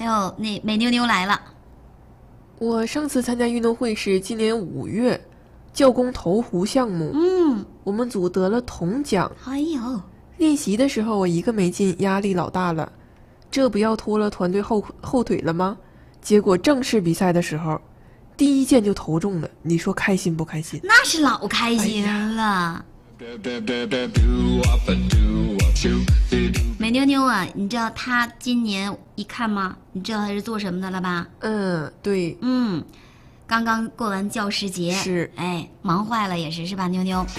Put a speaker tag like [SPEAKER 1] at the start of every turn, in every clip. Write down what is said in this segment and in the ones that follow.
[SPEAKER 1] 有那美妞妞来了。
[SPEAKER 2] 我上次参加运动会是今年5月，教工投壶项目，我们组得了铜奖。
[SPEAKER 1] 哎呦，
[SPEAKER 2] 练习的时候我一个没进，压力老大了，这不要拖了团队后腿了吗？结果正式比赛的时候，第一箭就投中了，你说开心不开心？
[SPEAKER 1] 那是老开心了。美妞妞啊，你知道她今年一看吗？你知道她是做什么的了吧？
[SPEAKER 2] 对，
[SPEAKER 1] 刚刚过完教师节，
[SPEAKER 2] 是，
[SPEAKER 1] 忙坏了也是吧，妞妞？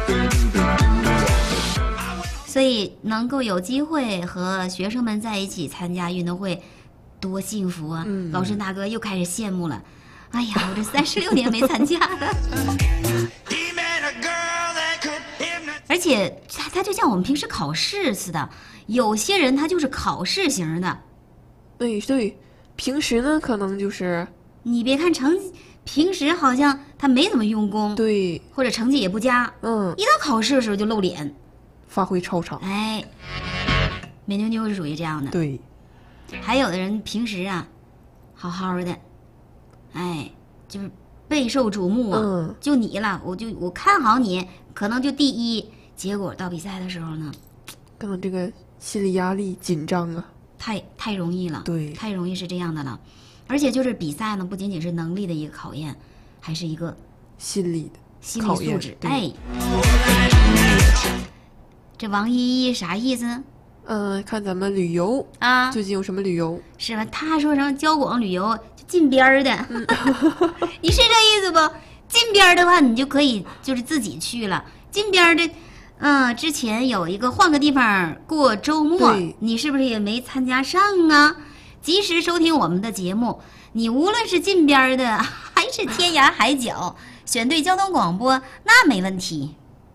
[SPEAKER 1] 所以能够有机会和学生们在一起参加运动会，多幸福啊！老师大哥又开始羡慕了。哎呀，我这36年没参加了。而且他就像我们平时考试似的，有些人他就是考试型的。
[SPEAKER 2] 对，平时呢可能就是
[SPEAKER 1] 你别看平时好像他没怎么用功，
[SPEAKER 2] 对，
[SPEAKER 1] 或者成绩也不佳，一到考试的时候就露脸，
[SPEAKER 2] 发挥超常。
[SPEAKER 1] 美妞妞是属于这样的。
[SPEAKER 2] 对，
[SPEAKER 1] 还有的人平时啊，好好的，就是备受瞩目啊，就你了，我看好你，可能就第一，结果到比赛的时候呢，
[SPEAKER 2] 可能这个心理压力紧张啊，
[SPEAKER 1] 太容易了，
[SPEAKER 2] 对，
[SPEAKER 1] 太容易是这样的了。而且就是比赛呢，不仅仅是能力的一个考验，还是一个
[SPEAKER 2] 心理
[SPEAKER 1] 素质。这王依依啥意思呢？
[SPEAKER 2] 看咱们旅游
[SPEAKER 1] 啊，
[SPEAKER 2] 最近有什么旅游
[SPEAKER 1] 是吧？他说什么交广旅游就近边的，你是这意思不？近边的话，你就可以就是自己去了。近边的，之前有一个换个地方过周末，你是不是也没参加上啊？及时收听我们的节目，你无论是近边的还是天涯海角，选对交通广播那没问题。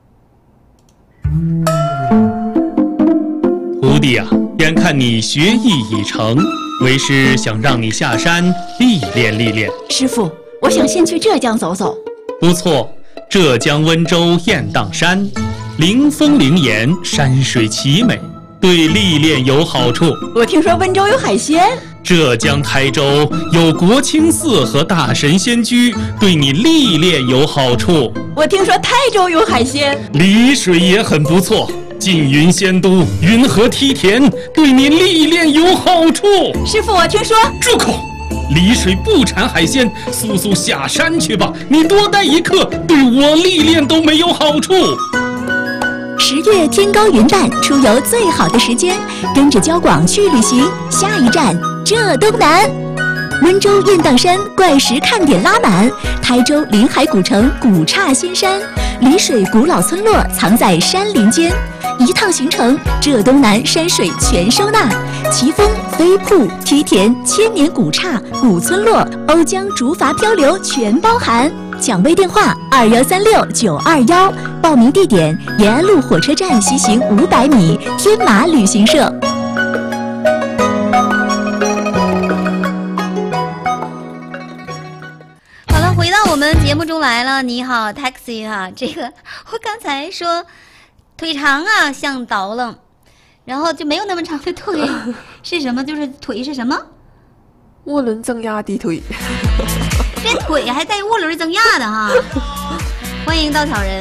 [SPEAKER 3] 徒弟啊，眼看你学艺已成，为师想让你下山历练历练。
[SPEAKER 4] 师傅，我想先去浙江走走。
[SPEAKER 3] 不错，浙江温州雁荡山，灵峰灵岩，山水奇美，对历练有好处。
[SPEAKER 4] 我听说温州有海鲜。
[SPEAKER 3] 浙江台州有国清寺和大神仙居，对你历练有好处。
[SPEAKER 4] 我听说台州有海鲜。
[SPEAKER 3] 丽水也很不错，缙云仙都，云和梯田，对你历练有好处。
[SPEAKER 4] 师傅，我听说。
[SPEAKER 3] 住口！丽水不产海鲜，速下山去吧。你多待一刻，对我历练都没有好处。
[SPEAKER 5] 10月天高云淡，出游最好的时间，跟着交广去旅行。下一站浙东南，温州雁荡山怪石看点拉满，台州临海古城古刹新山，丽水古老村落藏在山林间。一趟行程，浙东南山水全收纳，奇峰、飞瀑、梯田、千年古刹、古村落、瓯江竹筏漂流全包含。抢位电话2136-921，报名地点延安路火车站西行500米，天马旅行社。
[SPEAKER 1] 好了，回到我们节目中来了。你好 ，taxi 哈，这个我刚才说腿长啊，像倒楞，然后就没有那么长的腿，是什么？就是腿是什么？
[SPEAKER 2] 涡轮增压的腿。
[SPEAKER 1] 这腿还带涡轮增压的哈！欢迎稻草人。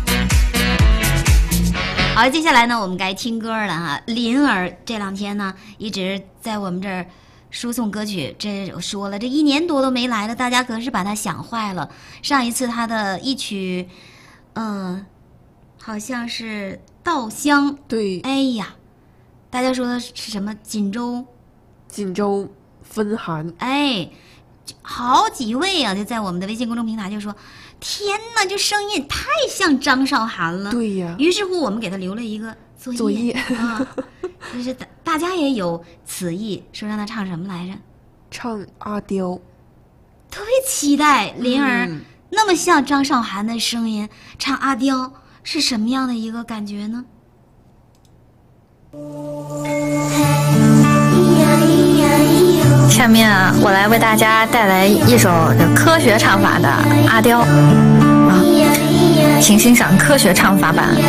[SPEAKER 1] 好，接下来呢，我们该听歌了哈。林儿这2天呢，一直在我们这儿输送歌曲。这我说了，这1年多都没来了，大家可是把他想坏了。上一次他的一曲，好像是《稻香》。
[SPEAKER 2] 对。
[SPEAKER 1] 哎呀，大家说的是什么？锦州分寒。好几位啊，就在我们的微信公众平台就说：“天哪，这声音太像张韶涵了。”
[SPEAKER 2] 对呀。
[SPEAKER 1] 于是乎，我们给他留了一个作业啊，就是大家也有此意，说让他唱什么来着？
[SPEAKER 2] 唱阿刁。
[SPEAKER 1] 特别期待林儿那么像张韶涵的声音唱阿刁是什么样的一个感觉呢？
[SPEAKER 6] 下面啊，我来为大家带来一首科学唱法的《阿刁》啊，请欣赏科学唱法版。